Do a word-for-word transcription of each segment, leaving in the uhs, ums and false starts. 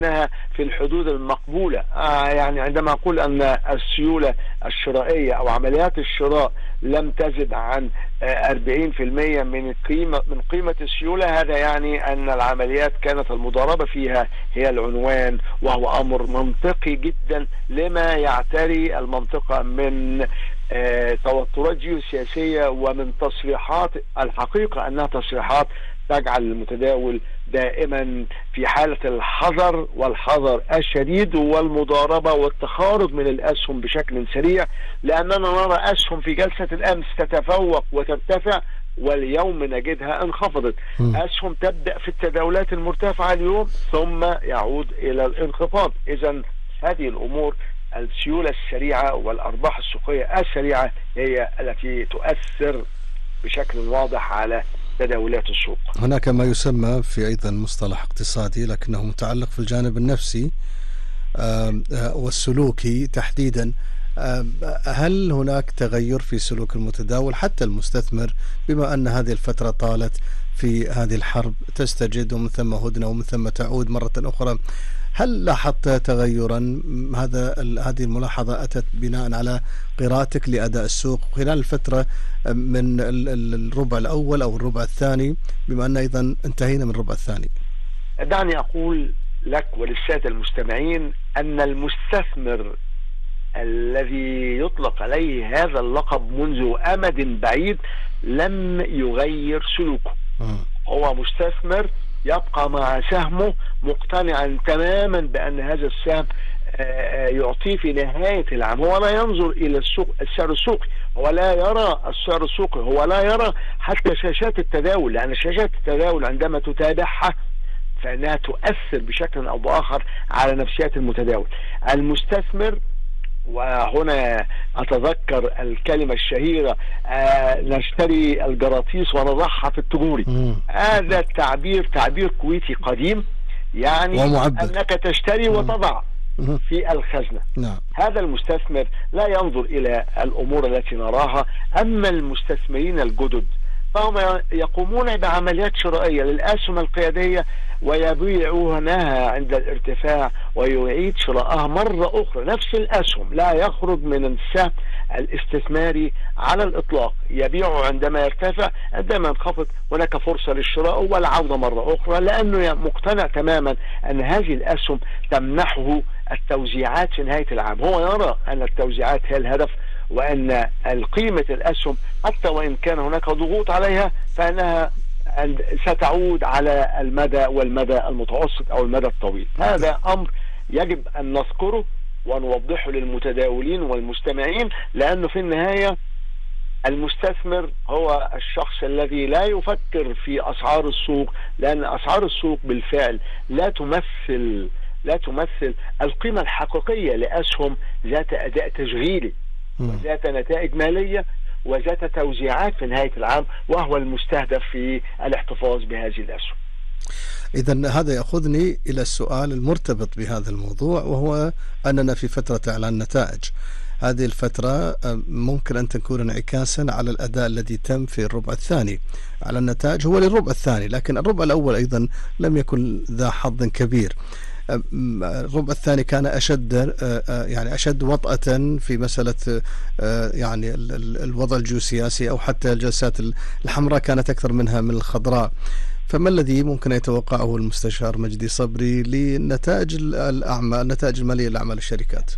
انها في الحدود المقبولة. آه يعني عندما اقول ان السيولة الشرائية او عمليات الشراء لم تزد عن أربعين بالمئة من قيمة من قيمة السيولة، هذا يعني ان العمليات كانت المضاربة فيها هي العنوان، وهو امر منطقي جدا لما يعتري المنطقة من آه توترات جيوسياسية ومن تصريحات الحقيقة انها تصريحات تجعل المتداول دائما في حالة الحذر والحذر الشديد والمضاربة والتخارج من الأسهم بشكل سريع، لأننا نرى أسهم في جلسة الأمس تتفوق وترتفع واليوم نجدها انخفضت. م. أسهم تبدأ في التداولات المرتفعة اليوم ثم يعود إلى الانخفاض. إذن هذه الأمور، السيولة السريعة والأرباح السوقية السريعة هي التي تؤثر بشكل واضح على تداولات السوق. هناك ما يسمى في أيضا مصطلح اقتصادي لكنه متعلق في الجانب النفسي والسلوكي تحديدا. هل هناك تغير في سلوك المتداول حتى المستثمر، بما أن هذه الفترة طالت في هذه الحرب تستجد ومن ثم هدنة ومن ثم تعود مرة أخرى؟ هل لاحظت تغيرا؟ هذا هذه الملاحظة أتت بناء على قراءتك لأداء السوق خلال الفترة من الربع الأول أو الربع الثاني، بما أن أيضا انتهينا من الربع الثاني؟ دعني أقول لك وللسادة المستمعين أن المستثمر الذي يطلق عليه هذا اللقب منذ أمد بعيد لم يغير سلوكه. هو مستثمر يبقى مع سهمه مقتنعا تماما بأن هذا السهم يعطيه في نهاية العام. هو لا ينظر إلى السوق السعر السوقي، هو لا يرى السعر السوقي، هو لا يرى حتى شاشات التداول، لأن شاشات التداول عندما تتابعها فإنها تؤثر بشكل أو بآخر على نفسيات المتداول. المستثمر، وهنا أتذكر الكلمة الشهيرة آه نشتري الجراطيس ونضعها في التجوري. هذا التعبير تعبير كويتي قديم، يعني أنك تشتري وتضع في الخزنة. نعم. هذا المستثمر لا ينظر إلى الأمور التي نراها. أما المستثمرين الجدد فهم يقومون بعمليات شرائية للأسهم القيادية ويبيعونها عند الارتفاع ويعيد شراءها مرة أخرى. نفس الأسهم لا يخرج من السهم الاستثماري على الإطلاق، يبيعه عندما يرتفع، عندما ينخفض هناك فرصة للشراء والعودة مرة أخرى، لأنه مقتنع تماما أن هذه الأسهم تمنحه التوزيعات في نهاية العام. هو يرى أن التوزيعات هي الهدف، وأن القيمة الأسهم حتى وإن كان هناك ضغوط عليها فإنها ستعود على المدى والمدى المتوسط أو المدى الطويل. هذا أمر يجب أن نذكره ونوضحه للمتداولين والمستمعين، لأنه في النهاية المستثمر هو الشخص الذي لا يفكر في أسعار السوق، لأن أسعار السوق بالفعل لا تمثل لا تمثل القيمة الحقيقية لأسهم ذات أداء تشغيلي وذات نتائج مالية وذات توزيعات في نهاية العام، وهو المستهدف في الاحتفاظ بهذه الأسهم. إذن هذا يأخذني إلى السؤال المرتبط بهذا الموضوع، وهو أننا في فترة إعلان نتائج. هذه الفترة ممكن أن تكون انعكاسا على الأداء الذي تم في الربع الثاني. على النتائج هو للربع الثاني، لكن الربع الأول أيضا لم يكن ذا حظ كبير. الربع الثاني كان أشد يعني أشد وطأة في مسألة يعني الوضع الجيوسياسي، أو حتى الجلسات الحمراء كانت أكثر منها من الخضراء. فما الذي ممكن يتوقعه المستشار مجدي صبري لنتائج الأعمال النتائج المالية لأعمال الشركات؟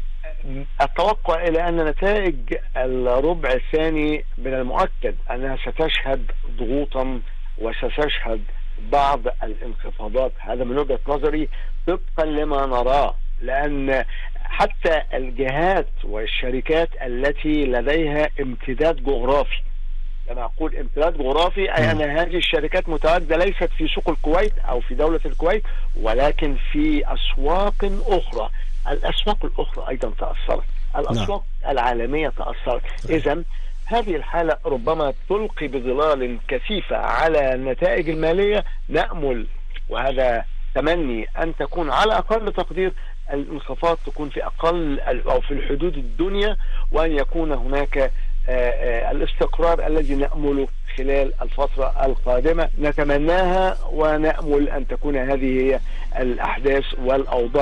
التوقع إلى أن نتائج الربع الثاني من المؤكد أنها ستشهد ضغوطا وستشهد بعض الانخفاضات. هذا من وجهة نظري طبقا لما نراه، لأن حتى الجهات والشركات التي لديها امتداد جغرافي، لما أقول امتداد جغرافي أي أن هذه الشركات متواجدة ليست في سوق الكويت أو في دولة الكويت، ولكن في أسواق أخرى. الأسواق الأخرى أيضا تأثرت، الأسواق العالمية تأثرت. إذن هذه الحالة ربما تلقي بظلال كثيفة على النتائج المالية. نأمل، وهذا تمني، أن تكون على أقل تقدير الانخفاض تكون في أقل أو في الحدود الدنيا، وأن يكون هناك الاستقرار الذي نأمله خلال الفترة القادمة، نتمناها ونأمل أن تكون هذه هي الأحداث والأوضاع